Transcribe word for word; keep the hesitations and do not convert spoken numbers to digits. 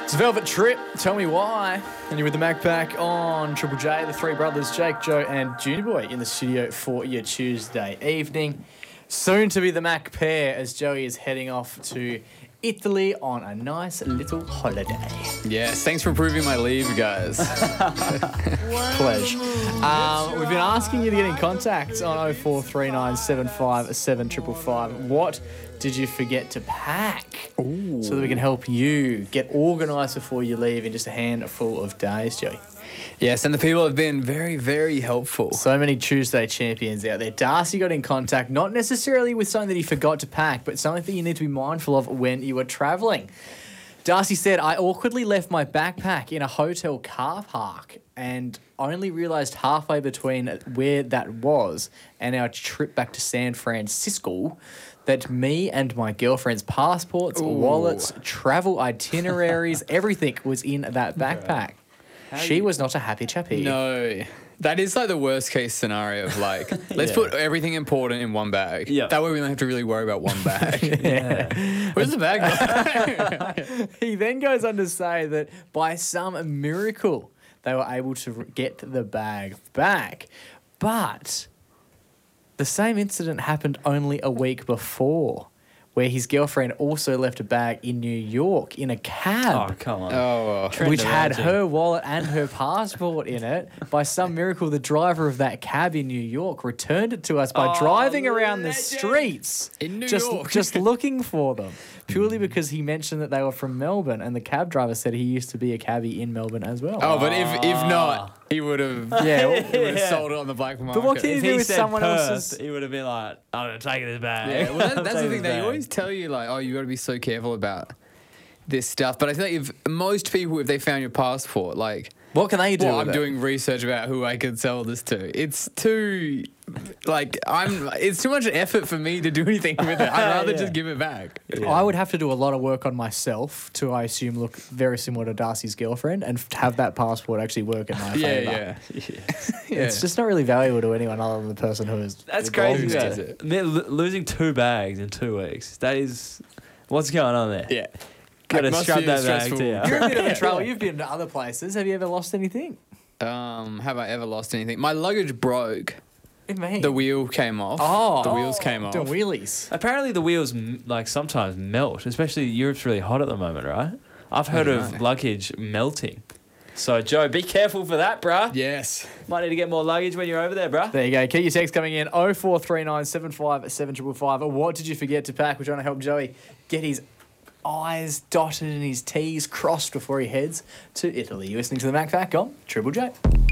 It's Velvet Trip. Tell me why. And you're with the Mac Pack on Triple J, the three brothers, Jake, Joe, and Junior Boy in the studio for your Tuesday evening. Soon to be the Mac pair as Joey is heading off to Italy on a nice little holiday. Yes, thanks for approving my leave, guys. Pleasure. Um, we've been asking you to get in contact on oh four three nine seven five seven five five five. What did you forget to pack? Ooh. So that we can help you get organised before you leave in just a handful of days, Joey. Yes, and the people have been very, very helpful. So many Tuesday champions out there. Darcy got in contact, not necessarily with something that he forgot to pack, but something that you need to be mindful of when you are travelling. Darcy said, I awkwardly left my backpack in a hotel car park and only realised halfway between where that was and our trip back to San Francisco that me and my girlfriend's passports, Ooh. wallets, travel itineraries, everything was in that backpack. She you... was not a happy chappy. No. That is like the worst case scenario of like, let's yeah. put everything important in one bag. Yep. That way we don't have to really worry about one bag. yeah. Where's the bag? He then goes on to say that by some miracle, they were able to get the bag back. But the same incident happened only a week before, where his girlfriend also left a bag in New York in a cab. Oh, come on. Oh, which had her wallet and her passport in it. By some miracle, the driver of that cab in New York returned it to us by oh, driving around legend. the streets. In New just, York. just looking for them. Purely because he mentioned that they were from Melbourne, and the cab driver said he used to be a cabbie in Melbourne as well. Oh, but if if not, he would have yeah, he would have sold it on the black market. But what can you if do he with said someone Perth, else's? He would have been like, I'm going to take this bag. Yeah, well, that, that's the thing. They bag. always tell you, like, oh, you got to be so careful about this stuff. But I think if most people, if they found your passport, like, what can they do? Well, with I'm it? doing research about who I could sell this to. It's too, like, I'm. It's too much effort for me to do anything with it. I'd rather yeah. just give it back. Yeah. I would have to do a lot of work on myself to, I assume, look very similar to Darcy's girlfriend and have that passport actually work in my yeah, favour. Yeah, yeah. It's just not really valuable to anyone other than the person who is. That's crazy. Does Yeah. it? Lo- losing two bags in two weeks. That is, what's going on there? Yeah. Got to Like, strap must be that bag stressful. to you. You're a bit of a trouble. You've been to other places. Have you ever lost anything? Um, have I ever lost anything? My luggage broke. Me. The wheel came off. Oh, the wheels came off. The wheelies. Apparently the wheels m- like sometimes melt, especially Europe's really hot at the moment, right? I've heard of know. luggage melting. So, Joe, be careful for that, bruh. Yes. Might need to get more luggage when you're over there, bruh. There you go. Keep your text coming in oh four three nine seven five seven five five. What did you forget to pack? We're trying to help Joey get his I's dotted and his T's crossed before he heads to Italy. You're listening to the Mac Pack on Triple J.